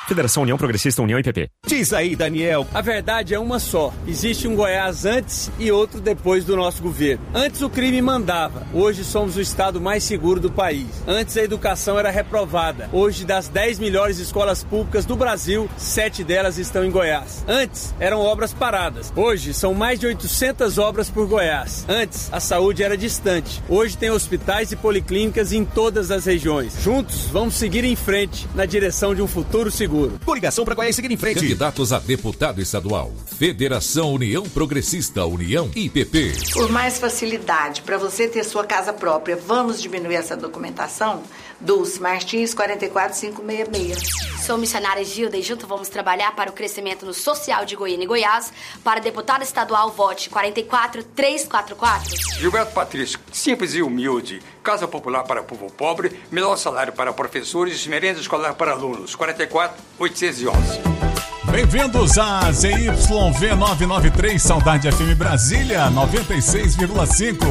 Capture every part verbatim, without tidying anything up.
Federação União Progressista, União e P P. Diz aí, Daniel. A verdade é uma só. Existe um Goiás antes e outro depois do nosso governo. Antes o crime mandava. Hoje somos o estado mais seguro do país. Antes a educação era reprovada. Hoje, das dez melhores escolas públicas do Brasil, sete delas estão em Goiás. Antes eram obras paradas. Hoje são mais de oitocentas obras por Goiás. Antes a saúde era distante. Hoje tem hospitais e policlínicas em todas as regiões. Juntos vamos seguir em frente na direção de um futuro seguro. Coligação para Goiás seguir em frente. Candidatos a deputado estadual. Federação União Progressista, União e P P. Por mais facilidade para você ter sua casa própria, vamos diminuir essa documentação? Dulce Martins, quatro quatro cinco seis seis. Sou missionária Gilda e junto vamos trabalhar para o crescimento no social de Goiânia e Goiás. Para deputado estadual, vote quatro quatro três quatro quatro. Gilberto Patrício, simples e humilde. Casa popular para povo pobre, melhor salário para professores, merenda escolar para alunos. quatro quatro oitocentos e onze. Bem-vindos a Z Y V novecentos e noventa e três, Saudade F M Brasília, noventa e seis vírgula cinco.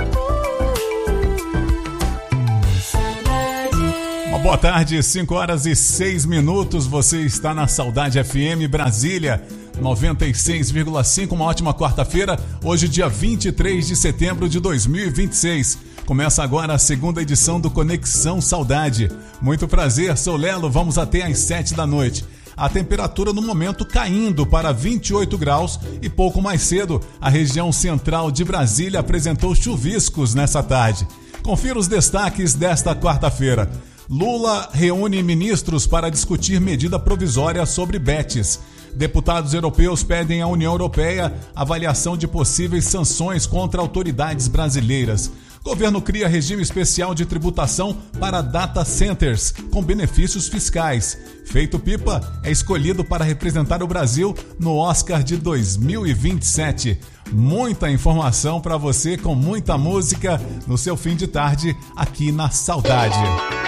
Uma boa tarde, cinco horas e seis minutos, você está na Saudade F M Brasília, noventa e seis vírgula cinco, uma ótima quarta-feira, hoje dia vinte e três de setembro de dois mil e vinte e seis. Começa agora a segunda edição do Conexão Saudade. Muito prazer, sou Lelo, vamos até às sete da noite. A temperatura no momento caindo para vinte e oito graus e pouco mais cedo a região central de Brasília apresentou chuviscos nessa tarde. Confira os destaques desta quarta-feira. Lula reúne ministros para discutir medida provisória sobre betes. Deputados europeus pedem à União Europeia avaliação de possíveis sanções contra autoridades brasileiras. Governo cria regime especial de tributação para data centers, com benefícios fiscais. Feito Pipa é escolhido para representar o Brasil no Oscar de dois mil e vinte e sete. Muita informação para você com muita música no seu fim de tarde aqui na Saudade.